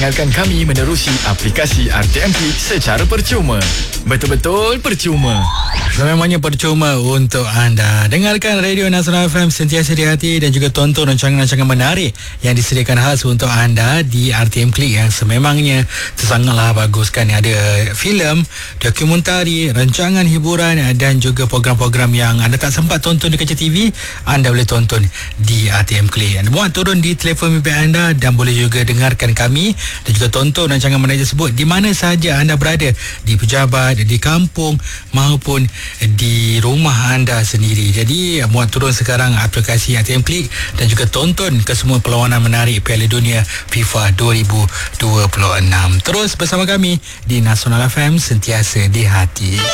Dengarkan kami menerusi aplikasi RTM Klik secara percuma. Betul-betul percuma. Sememangnya percuma untuk anda dengarkan Radio Nasional FM sentiasa di hati dan juga tonton rancangan-rancangan menarik yang disediakan khas untuk anda di RTM Klik yang sememangnya sangatlah bagus kan. Ada filem, dokumentari, rancangan hiburan dan juga program-program yang anda tak sempat tonton di kaca TV, anda boleh tonton di RTM Klik. Muat turun di telefon bimbit anda dan boleh juga dengarkan kami dan juga tonton rancangan menarik tersebut di mana sahaja anda berada, di pejabat, di kampung maupun di rumah anda sendiri. Jadi muat turun sekarang aplikasi RTM Klik dan juga tonton ke semua perlawanan menarik Piala Dunia FIFA 2026. Terus bersama kami di Nasional FM sentiasa di hati.